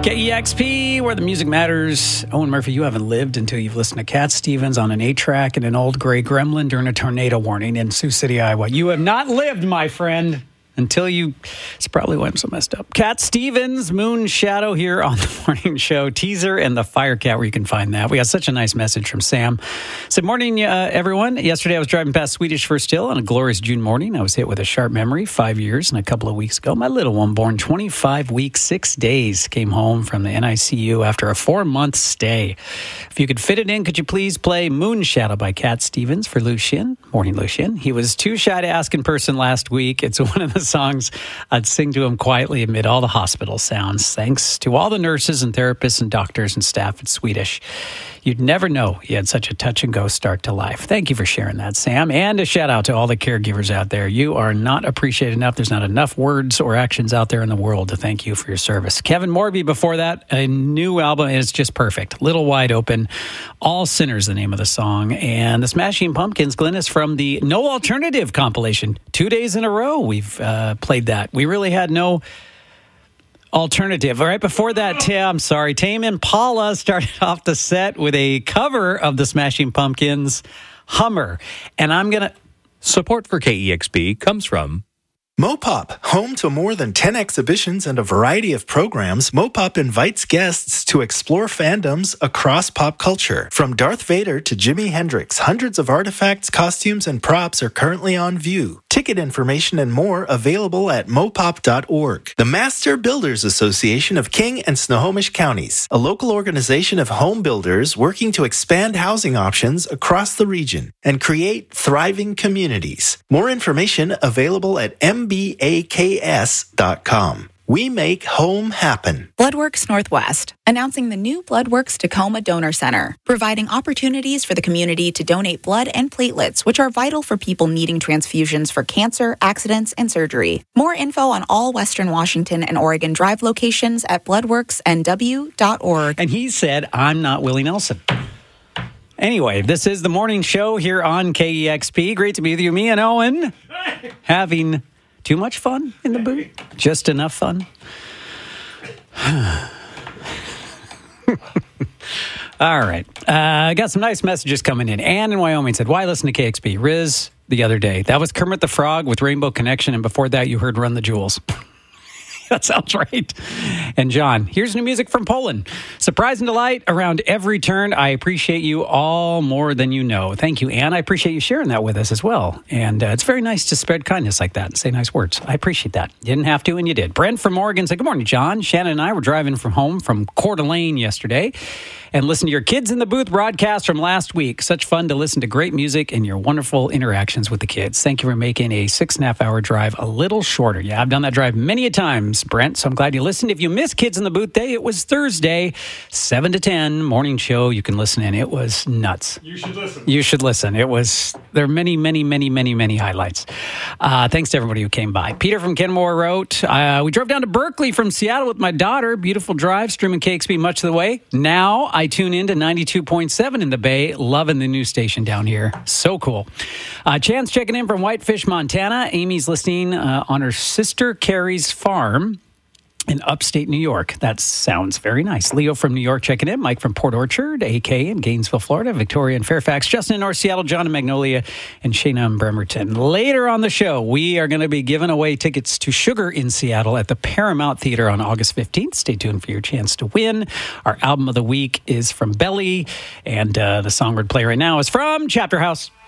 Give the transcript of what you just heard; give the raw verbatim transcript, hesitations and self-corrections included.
K E X P, where the music matters. Owen Murphy, you haven't lived until you've listened to Cat Stevens on an eight-track and an old gray gremlin during a tornado warning in Sioux City, Iowa. You have not lived, my friend, until you... It's probably why I'm so messed up. Cat Stevens, Moon Shadow here on the morning show. Teaser and the Fire Cat, where you can find that. We got such a nice message from Sam. Said, morning, uh, everyone. Yesterday I was driving past Swedish First Hill on a glorious June morning. I was hit with a sharp memory five years and a couple of weeks ago. My little one, born twenty-five weeks, six days, came home from the N I C U after a four-month stay. If you could fit it in, could you please play Moon Shadow by Cat Stevens for Lucien? Morning, Lucien. He was too shy to ask in person last week. It's one of the songs I'd sing to him quietly amid all the hospital sounds. Thanks to all the nurses and therapists and doctors and staff at Swedish. You'd never know he had such a touch-and-go start to life. Thank you for sharing that, Sam. And a shout-out to all the caregivers out there. You are not appreciated enough. There's not enough words or actions out there in the world to thank you for your service. Kevin Morby, before that, a new album, and it's just perfect. Little Wide Open. All Sinners, the name of the song. And the Smashing Pumpkins, Glenn, is from the No Alternative compilation. Two days in a row we've uh, played that. We really had no... alternative. All right, before that, yeah, I'm sorry, Tame Impala started off the set with a cover of the Smashing Pumpkins' Hummer. And I'm going to... Support for K E X P comes from... Mopop, home to more than ten exhibitions and a variety of programs. Mopop invites guests to explore fandoms across pop culture. From Darth Vader to Jimi Hendrix, hundreds of artifacts, costumes, and props are currently on view. Ticket information and more available at mopop dot org. The Master Builders Association of King and Snohomish Counties, a local organization of home builders working to expand housing options across the region and create thriving communities. More information available at m b a k s dot com. We make home happen. Bloodworks Northwest, announcing the new Bloodworks Tacoma Donor Center, providing opportunities for the community to donate blood and platelets, which are vital for people needing transfusions for cancer, accidents, and surgery. More info on all Western Washington and Oregon Drive locations at bloodworks n w dot org. And he said, I'm not Willie Nelson. Anyway, this is the morning show here on K E X P. Great to be with you, me and Owen, having... Too much fun in the booth? Just enough fun? All right. Uh, I got some nice messages coming in. Ann in Wyoming said, why listen to K X P? Riz the other day. That was Kermit the Frog with Rainbow Connection, and before that you heard Run the Jewels. That sounds right. And John, here's new music from Poland. Surprise and delight around every turn. I appreciate you all more than you know. Thank you, Anne. I appreciate you sharing that with us as well. And uh, it's very nice to spread kindness like that and say nice words. I appreciate that. You didn't have to, and you did. Brent from Oregon said, good morning, John. Shannon and I were driving from home from Coeur d'Alene yesterday and listened to your Kids in the Booth broadcast from last week. Such fun to listen to great music and your wonderful interactions with the kids. Thank you for making a six and a half hour drive a little shorter. Yeah, I've done that drive many a times, Brent, so I'm glad you listened. If you missed Kids in the Booth Day, it was Thursday, seven to ten, morning show. You can listen in. It was nuts. You should listen. You should listen. It was, there are many, many, many, many, many highlights. Uh, thanks to everybody who came by. Peter from Kenmore wrote, uh, we drove down to Berkeley from Seattle with my daughter. Beautiful drive, streaming K X P much of the way. Now I tune in to ninety-two point seven in the Bay. Loving the new station down here. So cool. Uh, Chance checking in from Whitefish, Montana. Amy's listening uh, on her sister Carrie's farm in upstate New York. That sounds very nice. Leo from New York checking in. Mike from Port Orchard. A K in Gainesville, Florida. Victoria in Fairfax. Justin in North Seattle. John in Magnolia. And Shayna in Bremerton. Later on the show, we are going to be giving away tickets to Sugar in Seattle at the Paramount Theater on August fifteenth. Stay tuned for your chance to win. Our album of the week is from Belly. And uh, the song we're playing right now is from Chapter House.